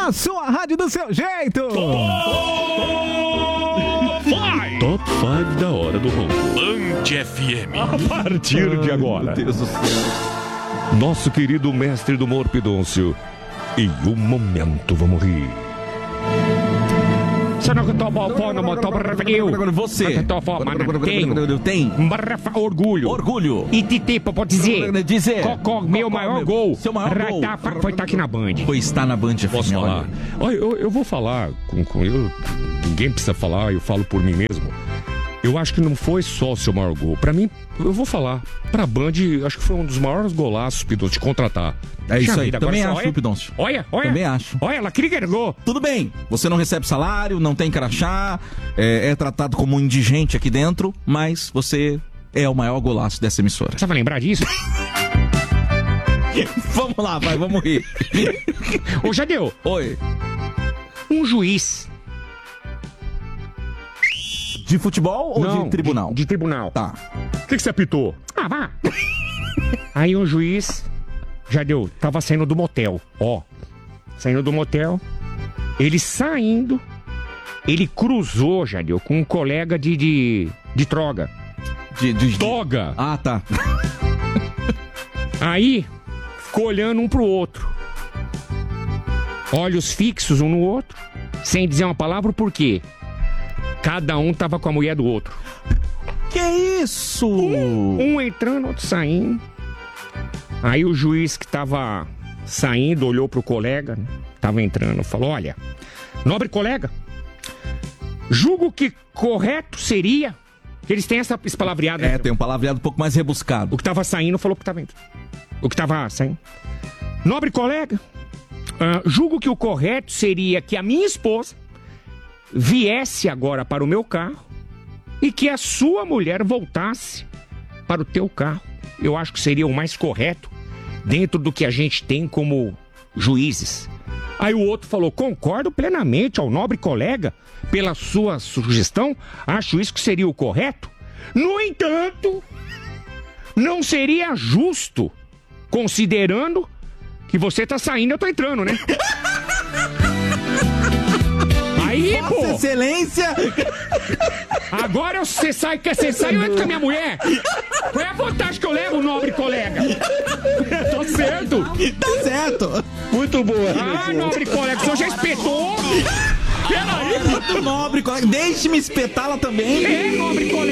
A sua rádio do seu jeito. Top 5 da hora do ronco. Band FM. A partir de agora. Meu Deus do céu. Nosso querido mestre do humor Pidoncio. E o momento vamos rir. Você. Tem. Orgulho. E Titipa, pode dizer. Cocó, Meu maior gol. Seu maior gol. Foi estar aqui na Band. Foi estar na Band. Posso falar? Olha, eu vou falar com eu. Ninguém precisa falar, eu falo por mim mesmo. Eu acho que não foi só o seu maior gol. Pra mim, eu vou falar. Pra Band, acho que foi um dos maiores golaços, Pidoncio, de contratar. É isso aí, vida, também agora acho, Pidoncio. Olha. Também acho. Olha, ela queria gol. Tudo bem, você não recebe salário, não tem crachá, é tratado como um indigente aqui dentro, mas você é o maior golaço dessa emissora. Você vai lembrar disso? Vamos lá, vamos rir. Ô, Jadeu. Oi. Um juiz. De futebol ou de tribunal? De tribunal. Tá. O que você apitou? Ah, vá. Aí um juiz, Jadeu, tava saindo do motel. Saindo do motel. Ele saindo, ele cruzou, Jadeu, com um colega de droga. Toga! Ah, tá. Aí, ficou olhando um pro outro. Olhos fixos um no outro, sem dizer uma palavra, por quê? Cada um tava com a mulher do outro. Que isso? Um entrando, outro saindo. Aí o juiz que tava saindo olhou pro colega, né? Tava entrando, falou: olha, nobre colega, julgo que correto seria... Que eles têm esse palavreado. É, tem um palavreado um pouco mais rebuscado. O que tava saindo falou que tava entrando. O que tava saindo. Nobre colega, julgo que o correto seria que a minha esposa viesse agora para o meu carro e que a sua mulher voltasse para o teu carro. Eu acho que seria o mais correto dentro do que a gente tem como juízes. Aí o outro falou: concordo plenamente ao nobre colega pela sua sugestão, acho isso que seria o correto. No entanto, não seria justo, considerando que você tá saindo e eu tô entrando, né? Aí, Vossa pô! Excelência! Agora você sai, eu entro com a minha mulher. Qual é a vantagem que eu levo, nobre colega? Tô certo. Tá certo. Muito boa. Ah, nobre colega, o senhor já espetou? Peraí. Muito nobre, colega. Deixe-me espetá-la também. É, nobre colega.